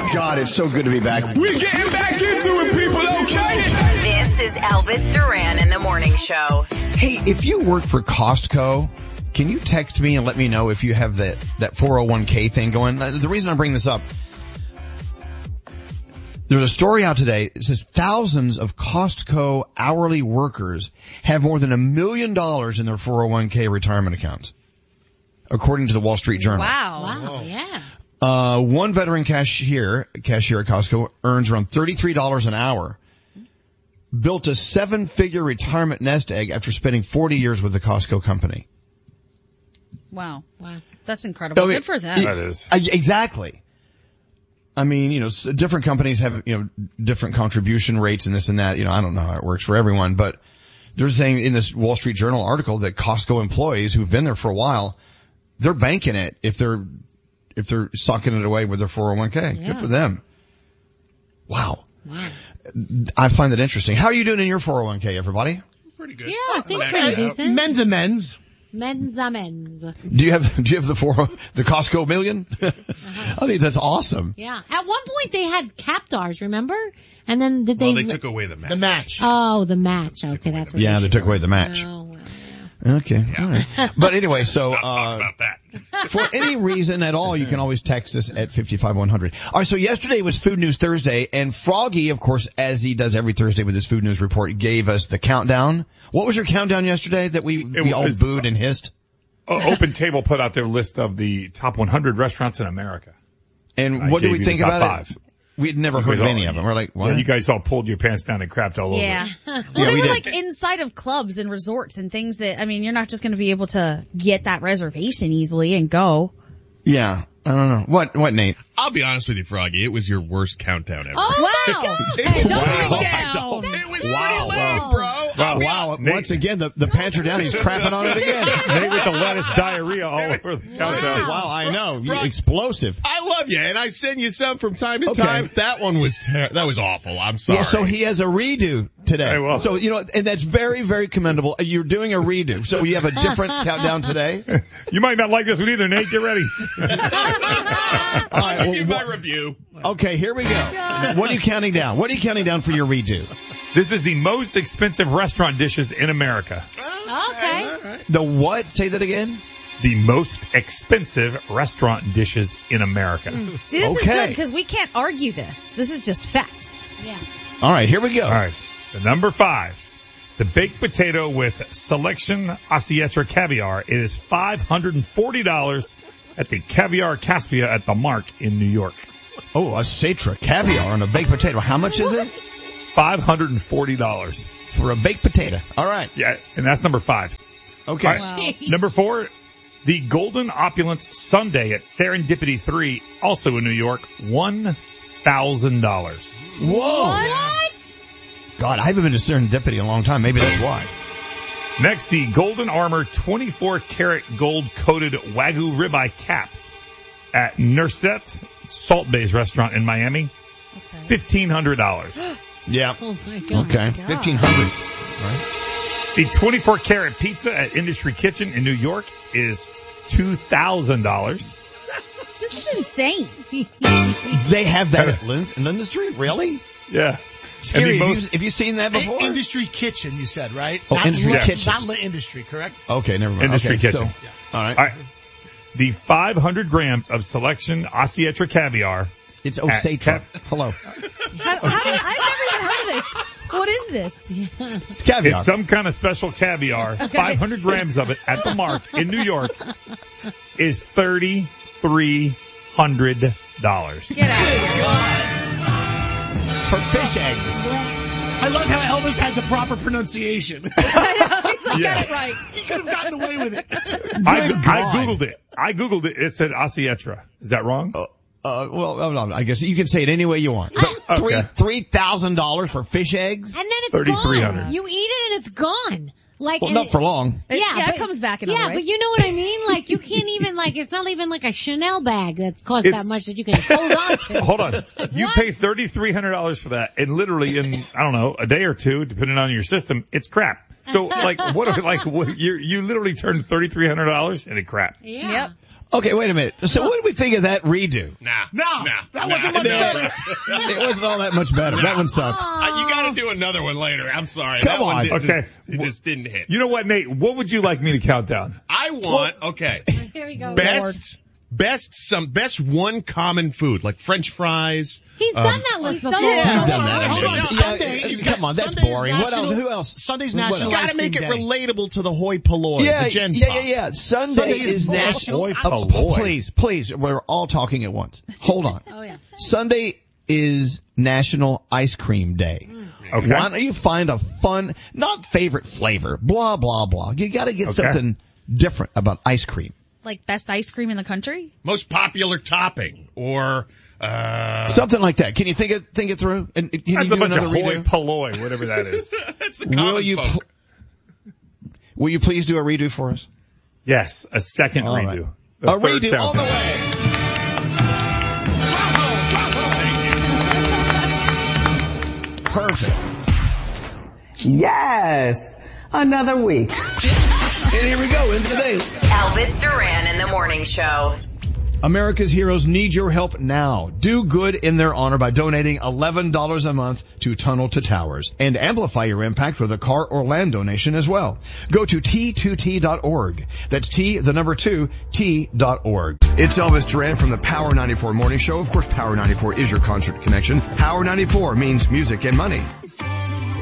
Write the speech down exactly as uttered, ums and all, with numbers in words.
God, it's so good to be back. We're getting back into it, people, okay? This is Elvis Duran in the Morning Show. Hey, if you work for Costco, can you text me and let me know if you have that, that four oh one k thing going? The reason I bring this up, there's a story out today. It says thousands of Costco hourly workers have more than a million dollars in their four oh one k retirement accounts, according to the Wall Street Journal. Wow. Wow, yeah. Uh, one veteran cashier, cashier at Costco earns around thirty-three dollars an hour, built a seven-figure retirement nest egg after spending forty years with the Costco company. Wow. Wow. That's incredible. I mean, Good for them. That is. I, exactly. I mean, you know, different companies have, you know, different contribution rates and this and that. You know, I don't know how it works for everyone, but they're saying in this Wall Street Journal article that Costco employees who've been there for a while, they're banking it if they're, if they're sucking it away with their four oh one k. Yeah. Good for them. Wow. Wow. I find that interesting. How are you doing in your four oh one k, everybody? Pretty good. Yeah, I think Maxed pretty out. decent. Men's and men's. Men's a men's. Do you have, do you have the four, the Costco million? I think that's awesome. Yeah. At one point they had captars, remember? And then did Well, they? they took away the match. The match. Oh, the match. Okay, that's what Yeah, they took away the match. Oh, well, Okay. All right. But anyway, so, Not talking uh, about that. for any reason at all, you can always text us at five five one hundred. All right, so yesterday was Food News Thursday, and Froggy, of course, as he does every Thursday with his Food News Report, gave us the countdown. What was your countdown yesterday that we, we all was- booed and hissed? Uh, Open Table put out their list of the top one hundred restaurants in America. And I what did gave we you think the top about five. it? We'd never You heard guys of all- any of them. We're like, what? Yeah, you guys all pulled your pants down and crapped all Yeah. over. Well, Yeah, they we were did. like inside of clubs and resorts and things that, I mean, you're not just going to be able to get that reservation easily and go. Yeah. I don't know. What, what, Nate? I'll be honest with you, Froggy. It was your worst countdown ever. Oh, Wow. my Hey, God. doubling Wow. down. It was Wow. pretty lame, bro. Wow. Wow. Nate- Once again, the, the pants are down. He's crapping on it again. Nate with the lettuce diarrhea all over the countdown. Wow. I know. Right. Explosive. I love you, and I send you some from time to Okay. time. That one was ter- that was awful. I'm sorry. Yeah, so he has a redo today. Hey, well- So, you know, and that's very, very commendable. You're doing a redo. So you have a different countdown today? You might not like this one either, Nate. Get ready. All right, I'll well, give my wha- review. okay, here we go. What are you counting down? What are you counting down for your redo? This is the most expensive restaurant dishes in America. Okay. The what? Say that again? The most expensive restaurant dishes in America. See, this is Okay. good because we can't argue this. This is just facts. Yeah. All right, here we go. All right. The number five. The baked potato with Selection Asiatra caviar. It is five hundred forty dollars at the Caviar Caspia at the Mark in New York. Oh, a Satra caviar on a baked potato. How much is it? five hundred forty dollars. For a baked potato. All right. Yeah, and that's number five. Okay. All right. Number four, the Golden Opulence Sundae at Serendipity three, also in New York, one thousand dollars. Whoa. What? God, I haven't been to Serendipity in a long time. Maybe that's why. Next, the Golden Armor twenty-four karat gold coated Wagyu ribeye cap at Nurset Salt Bays restaurant in Miami, Okay. fifteen hundred dollars. Yeah. Oh, my God. Okay. God. fifteen hundred. All right. The twenty-four karat pizza at Industry Kitchen in New York is two thousand dollars. This is insane. They have that at Lind- in Industry? Really? Yeah. Scary. And the Have, most- you, have you seen that before? Industry kitchen, you said, right? Oh, not industry lit, kitchen. Not lit industry, correct? Okay, never mind. Industry okay, Kitchen. So, all right. All right. The five hundred grams of Selection Asiatra caviar. It's At Osatra. Cap- Hello. How, how did, I've never even heard of this. What is this? It's caviar. It's some kind of special caviar. five hundred grams of it at the Mark in New York is thirty-three hundred dollars. Get out of here. For fish eggs. I love how Elvis had the proper pronunciation. I know. He's like, Yes. got it right. He could have gotten away with it. I, Good I God. Googled it. I Googled it. It said Asiatra. Is that wrong? Uh, uh, well, uh, no, I guess you can say it any way you want. But three Okay. three thousand dollars for fish eggs? And then it's thirty-three hundred. gone. You eat it and it's gone. Like, Well, and not it- for long. It- Yeah, yeah, but, it comes back in Yeah, other ways. but you know what I mean? Like, you can't even, like, it's not even like a Chanel bag that costs It's- that much that you can hold on to. Hold on. You What? pay thirty-three hundred dollars for that, and literally in, I don't know, a day or two, depending on your system, it's crap. So, like, what, are- like, what, you you literally turned thirty-three hundred dollars into crap. Yeah. Yep. Okay, wait a minute. So what did we think of that redo? Nah. No, nah, that nah, wasn't much no. better. It wasn't all that much better. That one sucked. Uh, you gotta do another one later. I'm sorry. Come that one on. did- Okay. Just, it just didn't hit. You know what, Nate? What would you like me to count down? I want, okay. Here we go. Best, best, some, best one common food, like French fries. He's um, done that list before. done Yeah, that. he's done that. Hold on, Yeah, Sunday, yeah, you've come got on, that's Sunday's boring. What else? national- Who else? Sunday's What National else? Gotta Ice make it Cream Day. relatable to the hoi polloi, Yeah, the Gen yeah, Pop. yeah, yeah. Sunday, Sunday is is national. Hoi Oh, polloi. please, please, we're all talking at once. Hold on. Oh, yeah. Sunday is National Ice Cream Day. Okay. Why don't you find a fun, not favorite flavor, blah, blah, blah. You gotta get Okay. something different about ice cream. Like best ice cream in the country? Most popular topping, or, uh, Something like that. Can you think it, think it through? And can That's you a do bunch of another hoi redo? polloi, whatever that is. that's the common Will you, folk. pl- will you please do a redo for us? Yes, a second All redo. right. The A third redo all the countdown. way. Perfect. Yes, another week. And here we go into the day. Elvis Duran in the morning show. America's heroes need your help now. Do good in their honor by donating eleven dollars a month to Tunnel to Towers and amplify your impact with a car or land donation as well. Go to T two T dot org. That's T, the number two, T dot org. It's Elvis Duran from the Power ninety-four Morning Show. Of course, Power ninety-four is your concert connection. Power ninety-four means music and money.